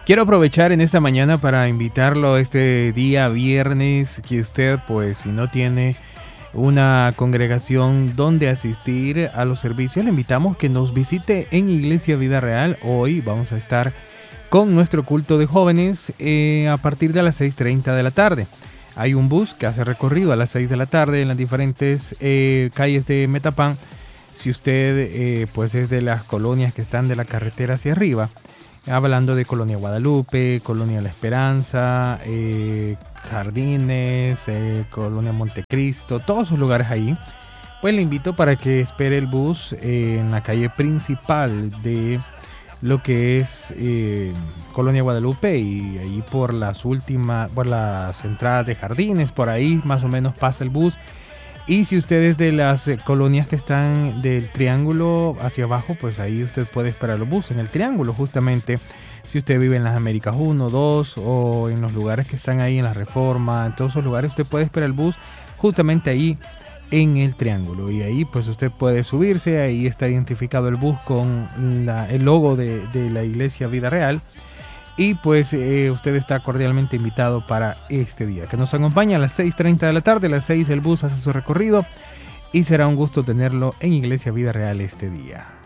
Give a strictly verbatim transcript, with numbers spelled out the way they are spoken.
Quiero aprovechar en esta mañana para invitarlo este día viernes, que usted, pues, si no tiene una congregación donde asistir a los servicios, le invitamos que nos visite en Iglesia Vida Real. Hoy vamos a estar con nuestro culto de jóvenes eh, a partir de las seis treinta de la tarde. Hay un bus que hace recorrido a las seis de la tarde en las diferentes eh, calles de Metapán. Si usted eh, pues es de las colonias que están de la carretera hacia arriba, hablando de Colonia Guadalupe, Colonia La Esperanza, eh, Jardines, eh, Colonia Montecristo, todos esos lugares ahí, pues le invito para que espere el bus eh, en la calle principal de lo que es eh, Colonia Guadalupe, y ahí por las últimas, por las entradas de Jardines, por ahí más o menos pasa el bus. Y si usted es de las eh, colonias que están del Triángulo hacia abajo, pues ahí usted puede esperar los buses en el Triángulo, justamente. Si usted vive en las Américas uno, dos o en los lugares que están ahí en la Reforma, en todos esos lugares usted puede esperar el bus justamente ahí en el Triángulo, y ahí pues usted puede subirse. Ahí está identificado el bus con la, el logo de, de la Iglesia Vida Real, y pues eh, usted está cordialmente invitado para este día, que nos acompaña a las seis treinta de la tarde. A las seis el bus hace su recorrido y será un gusto tenerlo en Iglesia Vida Real este día.